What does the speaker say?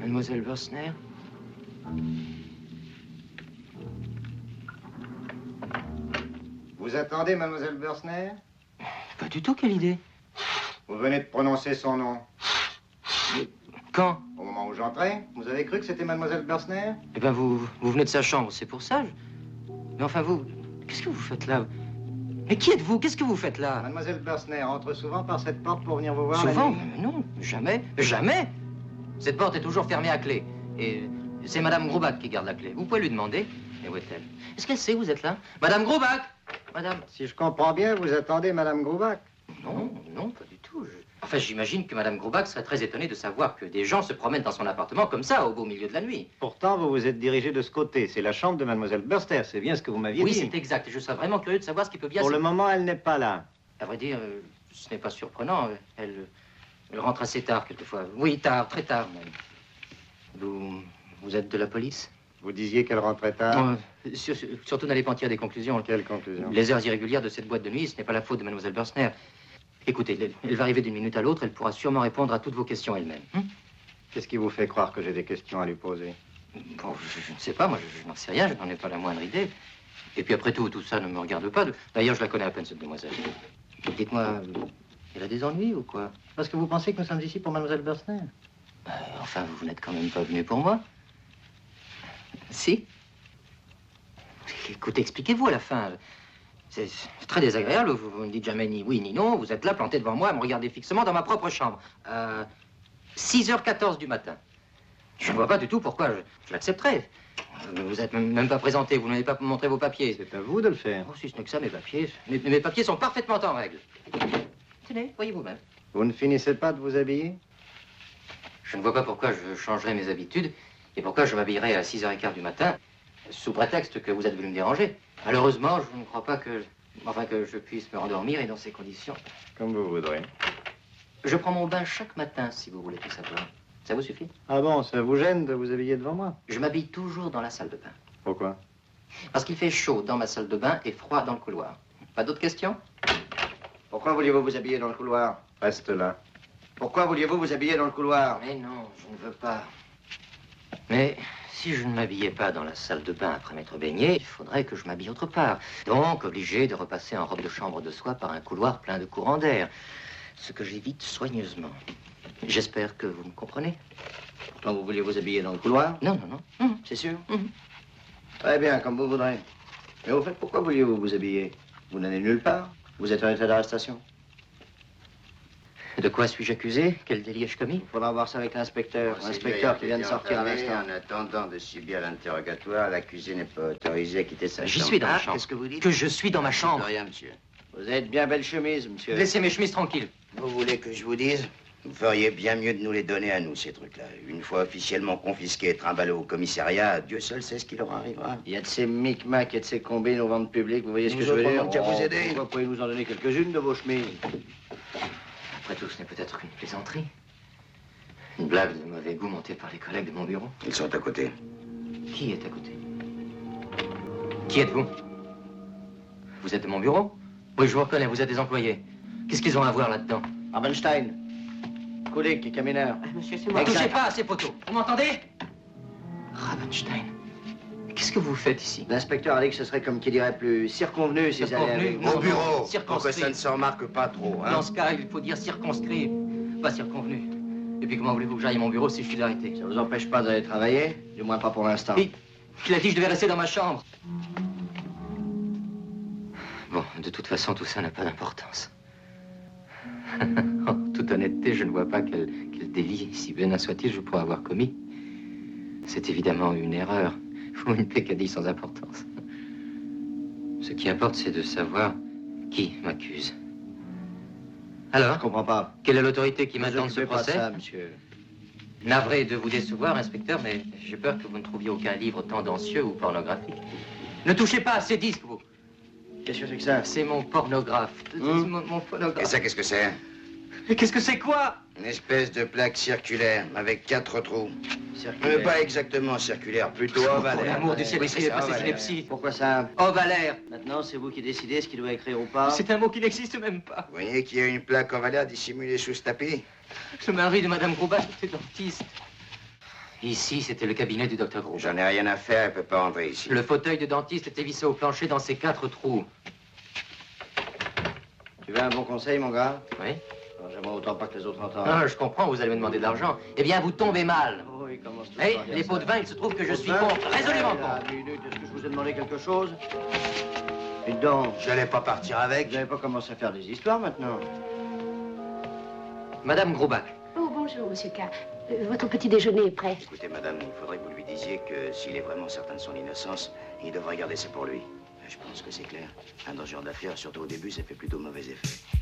Mademoiselle Bersner? Vous attendez, mademoiselle Bersner? Pas du tout, quelle idée? Vous venez de prononcer son nom. Quand? Au moment où j'entrais, vous avez cru que c'était mademoiselle Bersner? Eh ben, vous venez de sa chambre, c'est pour ça. Mais enfin, vous, qu'est-ce que vous faites là? Mais qui êtes-vous? Qu'est-ce que vous faites là? Mademoiselle Bersner entre souvent par cette porte pour venir vous voir la Souvent? nuit? Non, jamais. Jamais. Cette porte est toujours fermée à clé. Et c'est Madame Grobach qui garde la clé. Vous pouvez lui demander. Mais où est-elle? Est-ce qu'elle sait que vous êtes là? Madame Grobach! Madame... Si je comprends bien, vous attendez madame Grobach? Non, non, pas du tout. Enfin, j'imagine que Madame Grobach serait très étonnée de savoir que des gens se promènent dans son appartement comme ça, au beau milieu de la nuit. Pourtant, vous vous êtes dirigé de ce côté. C'est la chambre de mademoiselle Bersner. C'est bien ce que vous m'aviez dit. Oui, c'est exact. Et je serais vraiment curieux de savoir ce qui peut bien... Pour le moment, elle n'est pas là. À vrai dire, ce n'est pas surprenant. Elle rentre assez tard, quelquefois. Oui, tard, très tard, même. Vous êtes de la police? Vous disiez qu'elle rentrait tard? Surtout n'allez pas en tirer des conclusions. Quelle conclusion? Les heures irrégulières de cette boîte de nuit, ce n'est pas la faute de mademoiselle Bersner. Écoutez, elle va arriver d'une minute à l'autre, elle pourra sûrement répondre à toutes vos questions elle-même. Qu'est-ce qui vous fait croire que j'ai des questions à lui poser? Bon, je ne sais pas, moi, je n'en sais rien, je n'en ai pas la moindre idée. Et puis après tout ça ne me regarde pas. D'ailleurs, je la connais à peine, cette demoiselle. Dites-moi, elle a des ennuis ou quoi? Parce que vous pensez que nous sommes ici pour mademoiselle Bersner? Enfin, vous n'êtes quand même pas venu pour moi. Si? Écoutez, expliquez-vous à la fin. C'est très désagréable, vous ne dites jamais ni oui ni non. Vous êtes là, planté devant moi, à me regarder fixement dans ma propre chambre. 6h14 du matin. Je ne vois pas du tout pourquoi je l'accepterais. Vous n'êtes même pas présenté, vous n'avez pas montré vos papiers. C'est à vous de le faire. Oh, si ce n'est que ça, mes papiers. Mes papiers sont parfaitement en règle. Tenez, voyez vous-même. Vous ne finissez pas de vous habiller? Je ne vois pas pourquoi je changerais mes habitudes et pourquoi je m'habillerais à 6h15 du matin, sous prétexte que vous êtes venu me déranger. Malheureusement, je ne crois pas que je puisse me rendormir et dans ces conditions. Comme vous voudrez. Je prends mon bain chaque matin, si vous voulez tout savoir. Ça vous suffit? Ah bon, ça vous gêne de vous habiller devant moi? Je m'habille toujours dans la salle de bain. Pourquoi? Parce qu'il fait chaud dans ma salle de bain et froid dans le couloir. Pas d'autres questions? Pourquoi vouliez-vous vous habiller dans le couloir? Reste là. Pourquoi vouliez-vous vous habiller dans le couloir? Mais non, je ne veux pas. Mais si je ne m'habillais pas dans la salle de bain après m'être baigné, il faudrait que je m'habille autre part. Donc, obligé de repasser en robe de chambre de soie par un couloir plein de courants d'air. Ce que j'évite soigneusement. J'espère que vous me comprenez. Pourtant, vous vouliez vous habiller dans le couloir? Non, non, non. C'est sûr? Très bien, comme vous voudrez. Mais au fait, pourquoi vouliez-vous vous habiller? Vous n'allez nulle part. Vous êtes en état d'arrestation. De quoi suis-je accusé? Quel délit ai-je commis? Il faudra voir ça avec l'inspecteur. L'inspecteur qui vient de sortir à l'instant. En attendant de subir l'interrogatoire, l'accusé n'est pas autorisé à quitter sa chambre. J'y suis dans ma chambre. Qu'est-ce que vous dites? Que je suis dans ma chambre. Rien, monsieur. Vous êtes bien belle chemise, monsieur. Laissez mes chemises tranquilles. Vous voulez que je vous dise? Vous feriez bien mieux de nous les donner à nous, ces trucs-là. Une fois officiellement confisqués et trimballés au commissariat, Dieu seul sait ce qui leur arrivera. Il y a de ces micmacs et de ces combines aux ventes publiques, vous voyez ce que je veux dire? Nous autres, on va vous aider. Pourquoi pouvez-vous nous en donner quelques-unes de vos chemises? Après tout, ce n'est peut-être qu'une plaisanterie. Une blague de mauvais goût montée par les collègues de mon bureau. Ils sont à côté. Qui est à côté? Qui êtes-vous? Vous êtes de mon bureau? Oui, je vous reconnais, vous êtes des employés. Qu'est-ce qu'ils ont à voir là-dedans? Rabenstein. Kulik et Kamineur. Monsieur, c'est moi. Ne touchez pas à ces poteaux. Vous m'entendez? Rabenstein. Qu'est-ce que vous faites ici? L'inspecteur a dit que ce serait comme qui dirait plus circonvenu s'ils allaient avec vous. Au bureau, circonscrit. pour que ça ne se remarque pas trop, hein. Dans ce cas, il faut dire circonscrit, pas circonvenu. Et puis comment voulez-vous que j'aille à mon bureau si je suis arrêté? Ça vous empêche pas d'aller travailler? Du moins pas pour l'instant. Il a dit que je devais rester dans ma chambre. Bon, de toute façon, tout ça n'a pas d'importance. En toute honnêteté, je ne vois pas quel délit, si bénin soit-il, je pourrais avoir commis. C'est évidemment une erreur ou une peccadille sans importance. Ce qui importe, c'est de savoir qui m'accuse. Alors, Je comprends pas. quelle est l'autorité qui m'attend de ce Vous occupez pas de procès? ça, monsieur. Navré de vous décevoir, inspecteur, mais j'ai peur que vous ne trouviez aucun livre tendancieux ou pornographique. Ne touchez pas à ces disques, vous. Qu'est-ce que c'est que ça? C'est mon pornographe. C'est mon Et phonographe. ça, qu'est-ce que c'est? Et qu'est-ce que c'est quoi? Une espèce de plaque circulaire avec 4 trous. Circulaire. Pas exactement circulaire, plutôt Pour ovalaire. l'amour du ciel, Oui, essayez de c'est passer chez les ovalaire. psys. Pourquoi ça? Ovalaire. Maintenant, c'est vous qui décidez ce qu'il doit écrire ou pas. C'est un mot qui n'existe même pas. Vous voyez qu'il y a une plaque ovalaire dissimulée sous ce tapis? Le mari de Madame Grobach était dentiste. Ici, c'était le cabinet du docteur Gros. J'en ai rien à faire, elle peut pas entrer ici. Le fauteuil de dentiste était vissé au plancher dans ses 4 trous. Tu veux un bon conseil, mon gars? Oui? Alors, j'aimerais autant pas que les autres entendent. Ah, je comprends, vous allez me demander de l'argent. Eh bien, vous tombez mal. Oh, il commence tout Eh, par dire les ça. pots de vin, il se trouve que je suis Pots de vin? contre, résolument La contre. minute, est-ce que je vous ai demandé quelque chose? Dites donc, J'allais pas partir avec. vous n'allez pas commencer à faire des histoires maintenant? Madame Grobach. Oh, bonjour, monsieur K. Votre petit déjeuner est prêt. Écoutez, madame, il faudrait que vous lui disiez que s'il est vraiment certain de son innocence, il devrait garder ça pour lui. Je pense que c'est clair. Dans ce genre d'affaires, surtout au début, ça fait plutôt mauvais effet.